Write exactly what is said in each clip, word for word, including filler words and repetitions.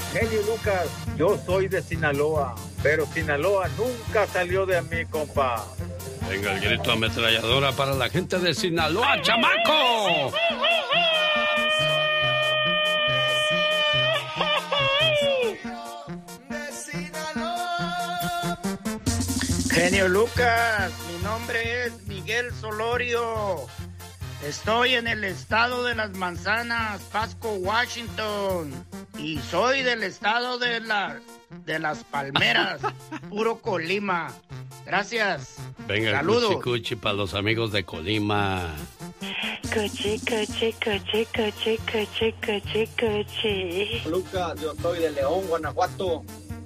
Genio Lucas, yo soy de Sinaloa, pero Sinaloa nunca salió de mí, compa. Venga el grito ametralladora para la gente de Sinaloa, chamaco. Genio Lucas, mi nombre es Miguel Solorio. Estoy en el estado de las manzanas, Pasco, Washington. Y soy del estado de, la, de las palmeras, puro Colima. Gracias. Venga, saludos. Cuchi Cuchi para los amigos de Colima. Cuchi, cuchi, cuchi, cuchi, cuchi, cuchi, cuchi. Lucas, yo soy de León, Guanajuato.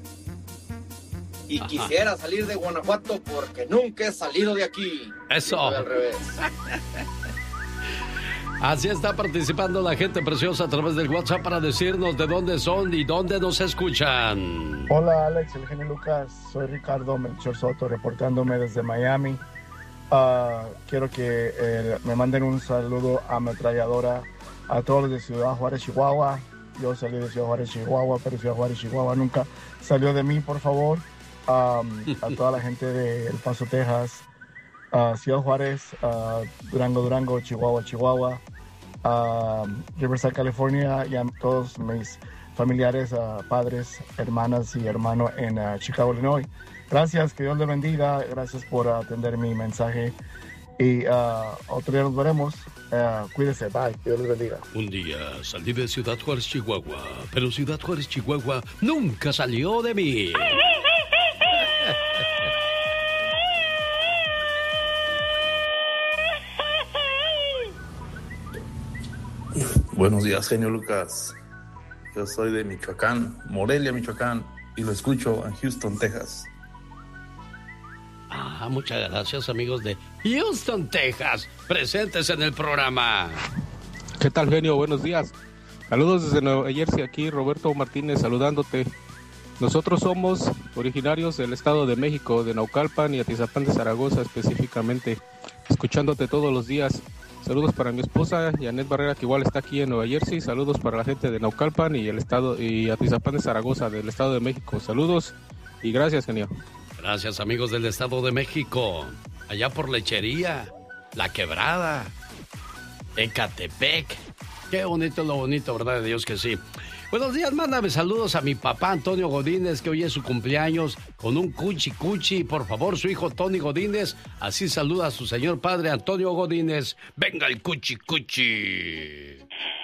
Y Ajá. quisiera salir de Guanajuato porque nunca he salido de aquí. Eso. Al revés. Así está participando la gente preciosa a través del WhatsApp para decirnos de dónde son y dónde nos escuchan. Hola Alex, el genio Lucas, soy Ricardo Melchor Soto reportándome desde Miami. Uh, quiero que eh, me manden un saludo ametralladora a todos los de Ciudad Juárez, Chihuahua. Yo salí de Ciudad Juárez, Chihuahua, pero Ciudad Juárez, Chihuahua nunca salió de mí, por favor. Um, a toda la gente de El Paso, Texas, uh, Ciudad Juárez, uh, Durango, Durango, Chihuahua, Chihuahua, uh, Riverside, California, y a todos mis familiares, uh, padres, hermanas y hermanos en uh, Chicago, Illinois. Gracias, que Dios les bendiga, gracias por uh, atender mi mensaje y uh, otro día nos veremos. Uh, cuídese, bye, que Dios les bendiga. Un día salí de Ciudad Juárez, Chihuahua, pero Ciudad Juárez, Chihuahua nunca salió de mí. Buenos días, genio Lucas. Yo soy de Michoacán, Morelia, Michoacán, y lo escucho en Houston, Texas. Ah, muchas gracias, amigos de Houston, Texas, presentes en el programa. ¿Qué tal, genio? Buenos días. Saludos desde Nueva Jersey, aquí Roberto Martínez saludándote. Nosotros somos originarios del Estado de México, de Naucalpan y Atizapán de Zaragoza específicamente, escuchándote todos los días. Saludos para mi esposa, Janet Barrera, que igual está aquí en Nueva Jersey. Saludos para la gente de Naucalpan y el estado y Atizapán de Zaragoza, del Estado de México. Saludos y gracias, genio. Gracias, amigos del Estado de México. Allá por Lechería, La Quebrada, Ecatepec. Qué bonito lo bonito, ¿verdad? De Dios que sí. Buenos días, mándame saludos a mi papá Antonio Godínez, que hoy es su cumpleaños, con un cuchi cuchi. Por favor, su hijo Tony Godínez, así saluda a su señor padre Antonio Godínez. Venga el cuchi cuchi.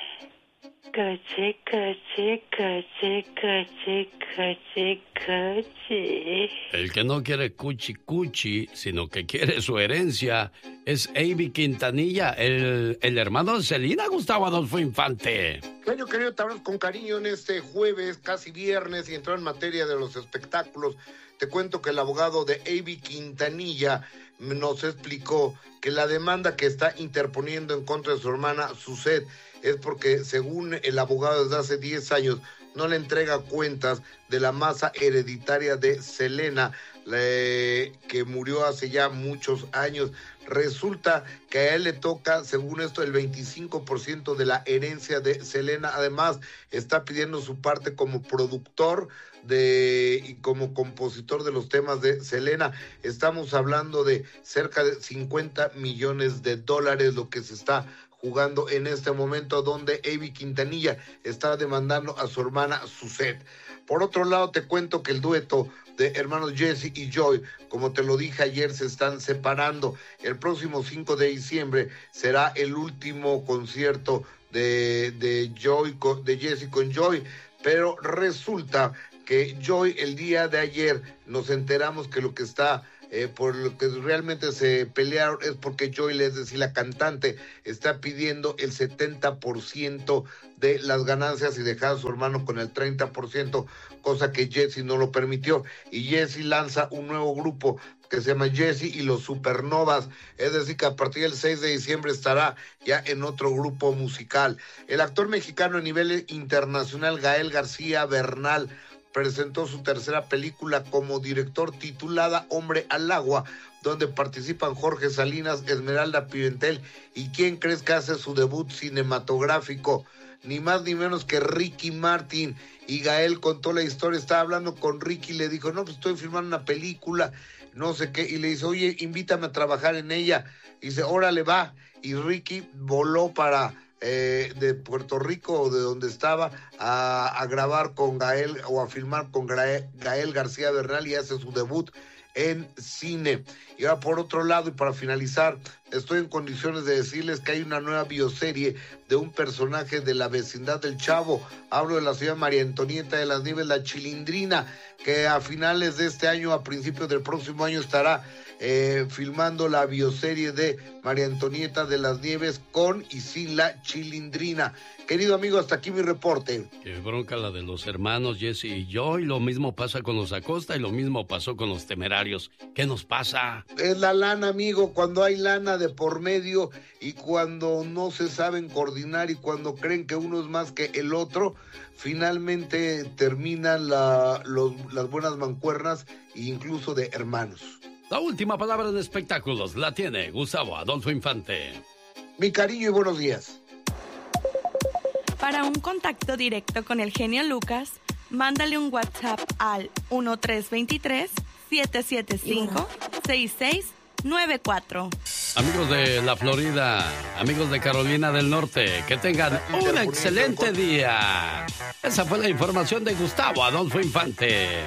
Cuchi, cuchi, cuchi, cuchi, cuchi, cuchi. El que no quiere cuchi cuchi, sino que quiere su herencia, es Avi Quintanilla, el, el hermano de Celina, Gustavo Adolfo Infante. Genio querido, te hablamos con cariño en este jueves, casi viernes, y entrar en materia de los espectáculos. Te cuento que el abogado de Avi Quintanilla nos explicó que la demanda que está interponiendo en contra de su hermana Suzette es porque, según el abogado desde hace diez años, no le entrega cuentas de la masa hereditaria de Selena, eh, que murió hace ya muchos años. Resulta que a él le toca, según esto, el veinticinco por ciento de la herencia de Selena. Además, está pidiendo su parte como productor de y como compositor de los temas de Selena. Estamos hablando de cerca de cincuenta millones de dólares, lo que se está jugando en este momento, donde Avi Quintanilla está demandando a su hermana Suzette. Por otro lado, te cuento que el dueto de hermanos Jesse y Joy, como te lo dije ayer, se están separando. El próximo cinco de diciembre será el último concierto de, de, Joy, de Jesse con Joy, pero resulta que Joy, el día de ayer, nos enteramos que lo que está Eh, por lo que realmente se pelearon es porque Joy, es decir, la cantante, está pidiendo el setenta por ciento de las ganancias y dejar a su hermano con el treinta por ciento, cosa que Jesse no lo permitió. Y Jesse lanza un nuevo grupo que se llama Jesse y los Supernovas, es decir, que a partir del seis de diciembre estará ya en otro grupo musical. El actor mexicano a nivel internacional, Gael García Bernal, presentó su tercera película como director, titulada Hombre al Agua, donde participan Jorge Salinas, Esmeralda Pimentel y ¿quién crees que hace su debut cinematográfico? ni más ni menos que Ricky Martin. Y Gael contó la historia, estaba hablando con Ricky y le dijo, no, pues estoy filmando una película, no sé qué, y le dice, oye, invítame a trabajar en ella. Y dice, órale, va. Y Ricky voló para eh, de Puerto Rico o de donde estaba a, a grabar con Gael o a filmar con Gael, Gael García Bernal, y hace su debut en cine. Y ahora, por otro lado, y para finalizar, estoy en condiciones de decirles que hay una nueva bioserie de un personaje de la vecindad del Chavo. Hablo de la señora María Antonieta de las Nieves, la Chilindrina, que a finales de este año, a principios del próximo año, estará eh, filmando la bioserie de María Antonieta de las Nieves con y sin la Chilindrina. Querido amigo, hasta aquí mi reporte. Qué bronca la de los hermanos Jesse y yo, y lo mismo pasa con los Acosta, y lo mismo pasó con los Temerarios. ¿Qué nos pasa? Es la lana, amigo, cuando hay lana de por medio y cuando no se saben coordinar y cuando creen que uno es más que el otro, finalmente terminan la, los, las buenas mancuernas, incluso de hermanos. La última palabra en espectáculos la tiene Gustavo Adolfo Infante. Mi cariño y buenos días. Para un contacto directo con el genio Lucas, mándale un WhatsApp al uno tres dos tres, siete siete cinco, seis seis nueve cuatro. Amigos de la Florida, amigos de Carolina del Norte, que tengan un excelente día. Esa fue la información de Gustavo Adolfo Infante.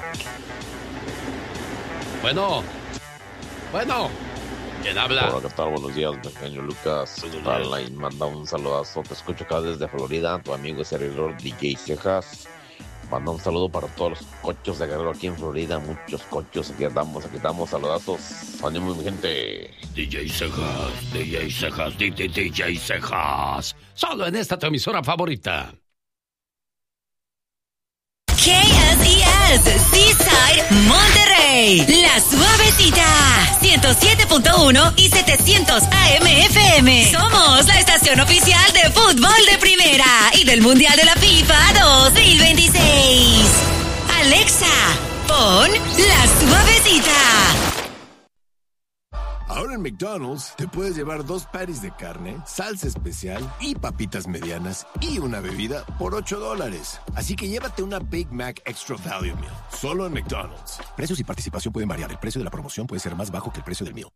Bueno, bueno, ¿quién habla? Hola, ¿qué tal? Buenos días, genio Lucas. Dale, manda un saludazo. Te escucho acá desde Florida. Tu amigo y servidor D J Cejas. Manda un saludo para todos los cochos de Guerrero aquí en Florida. Muchos cochos. Aquí andamos, aquí estamos. Saludazos. Ánimo, mi gente. D J Cejas, D J Cejas, D J Cejas. Solo en esta tu emisora favorita. K S E S, Seaside, Monterrey. La Suavecita, ciento siete punto uno y setecientos A M F M. Somos la estación oficial de fútbol de primera y del Mundial de la FIFA dos mil veintiséis. Alexa, pon La Suavecita. Ahora en McDonald's te puedes llevar dos patties de carne, salsa especial y papitas medianas y una bebida por ocho dólares. Así que llévate una Big Mac Extra Value Meal, solo en McDonald's. Precios y participación pueden variar. El precio de la promoción puede ser más bajo que el precio del meal.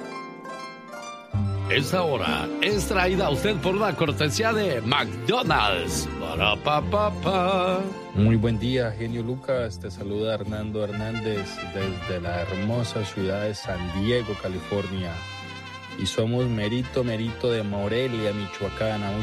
Esta hora es traída a usted por una cortesía de McDonald's. Para pa, pa, pa. Muy buen día, genio Lucas. Te saluda Hernando Hernández desde la hermosa ciudad de San Diego, California. Y somos merito, merito de Morelia, Michoacán, a un